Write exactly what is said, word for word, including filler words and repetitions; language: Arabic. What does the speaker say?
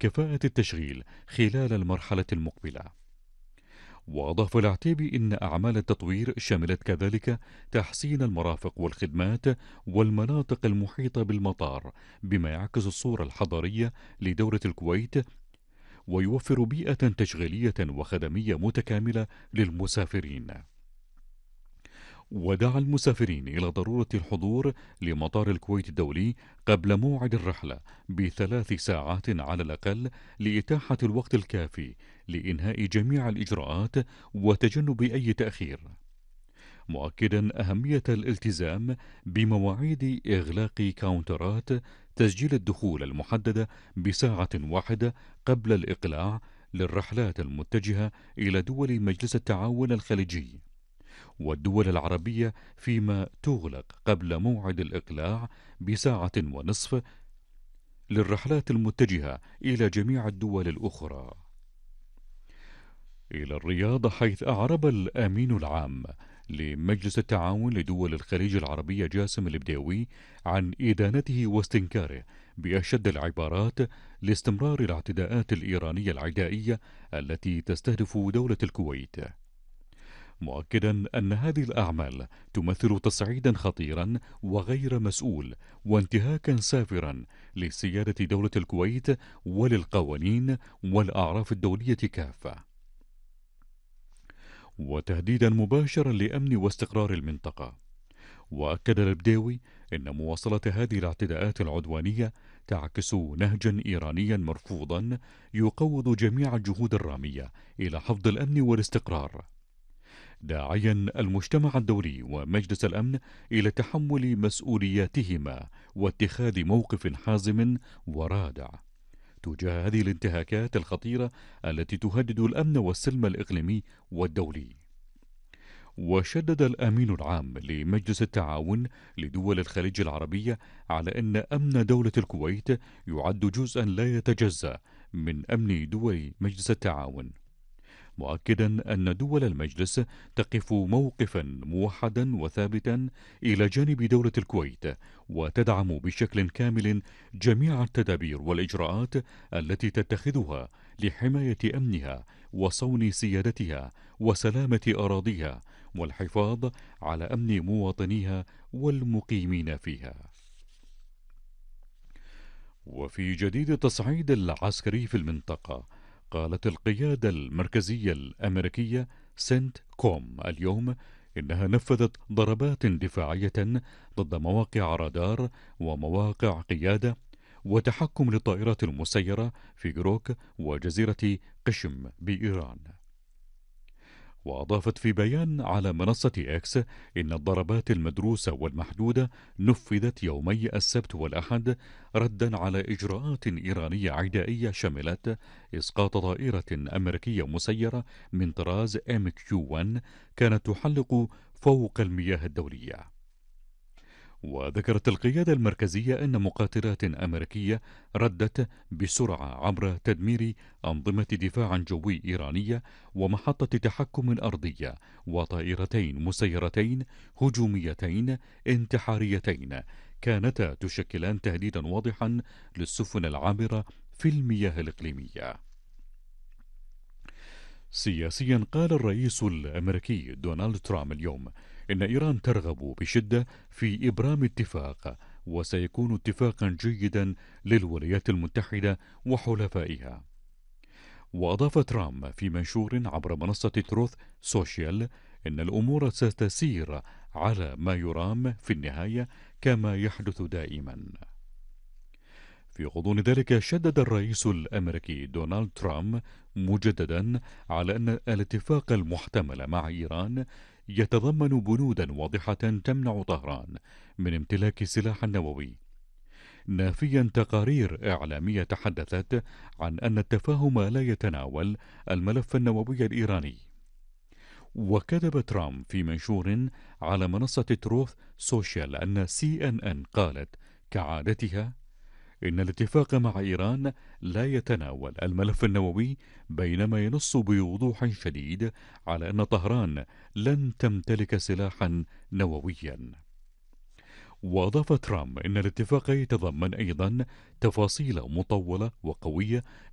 وكفاءة التشغيل خلال المرحلة المقبلة. وأضاف العتيبي إن أعمال التطوير شملت كذلك تحسين المرافق والخدمات والمناطق المحيطة بالمطار، بما يعكس الصورة الحضارية لدولة الكويت ويوفر بيئة تشغيلية وخدمية متكاملة للمسافرين. ودعا المسافرين إلى ضرورة الحضور لمطار الكويت الدولي قبل موعد الرحلة بثلاث ساعات على الأقل لإتاحة الوقت الكافي لإنهاء جميع الإجراءات وتجنب أي تأخير، مؤكدا أهمية الالتزام بمواعيد إغلاق كاونترات تسجيل الدخول المحددة بساعة واحدة قبل الإقلاع للرحلات المتجهة إلى دول مجلس التعاون الخليجي والدول العربية، فيما تغلق قبل موعد الإقلاع بساعة ونصف للرحلات المتجهة إلى جميع الدول الأخرى. إلى الرياض، حيث أعرب الأمين العام لمجلس التعاون لدول الخليج العربية جاسم البديوي عن إدانته واستنكاره بأشد العبارات لاستمرار الاعتداءات الإيرانية العدائية التي تستهدف دولة الكويت، مؤكدا أن هذه الأعمال تمثل تصعيدا خطيرا وغير مسؤول وانتهاكا سافرا لسيادة دولة الكويت وللقوانين والأعراف الدولية كافة، وتهديدا مباشرا لأمن واستقرار المنطقة. وأكد البديوي أن مواصلة هذه الاعتداءات العدوانية تعكس نهجا إيرانيا مرفوضا يقوض جميع الجهود الرامية إلى حفظ الأمن والاستقرار، داعيا المجتمع الدولي ومجلس الأمن إلى تحمل مسؤولياتهما واتخاذ موقف حازم ورادع تجاه هذه الانتهاكات الخطيرة التي تهدد الأمن والسلم الإقليمي والدولي. وشدد الأمين العام لمجلس التعاون لدول الخليج العربية على أن أمن دولة الكويت يعد جزءا لا يتجزأ من أمن دول مجلس التعاون، مؤكدا أن دول المجلس تقف موقفا موحدا وثابتا إلى جانب دولة الكويت وتدعم بشكل كامل جميع التدابير والإجراءات التي تتخذها لحماية أمنها وصون سيادتها وسلامة أراضيها والحفاظ على أمن مواطنيها والمقيمين فيها. وفي جديد التصعيد العسكري في المنطقة، قالت القيادة المركزية الأمريكية سنت كوم اليوم إنها نفذت ضربات دفاعية ضد مواقع رادار ومواقع قيادة وتحكم للطائرات المسيرة في جروك وجزيرة قشم بإيران. وأضافت في بيان على منصة إكس إن الضربات المدروسة والمحدودة نفذت يومي السبت والأحد ردا على إجراءات إيرانية عدائية شملت إسقاط طائرة أمريكية مسيرة من طراز إم كيو واحد كانت تحلق فوق المياه الدولية. وذكرت القيادة المركزية أن مقاتلات أمريكية ردت بسرعة عبر تدمير أنظمة دفاع جوي إيرانية ومحطة تحكم أرضية وطائرتين مسيرتين هجوميتين انتحاريتين كانتا تشكلان تهديدا واضحا للسفن العابرة في المياه الإقليمية. سياسيا، قال الرئيس الأمريكي دونالد ترامب اليوم إن إيران ترغب بشدة في إبرام اتفاق وسيكون اتفاقا جيدا للولايات المتحدة وحلفائها. وأضاف ترامب في منشور عبر منصة تروث سوشيال إن الأمور ستسير على ما يرام في النهاية كما يحدث دائما. في غضون ذلك، شدد الرئيس الأمريكي دونالد ترامب مجددا على أن الاتفاق المحتمل مع إيران يتضمن بنودا واضحة تمنع طهران من امتلاك سلاح نووي، نافيا تقارير إعلامية تحدثت عن أن التفاهم لا يتناول الملف النووي الإيراني. وكتب ترامب في منشور على منصة تروث سوشيال أن سي إن إن قالت كعادتها إن الاتفاق مع إيران لا يتناول الملف النووي، بينما ينص بوضوح شديد على أن طهران لن تمتلك سلاحا نوويا. وأضاف ترامب إن الاتفاق يتضمن أيضا تفاصيل مطولة وقوية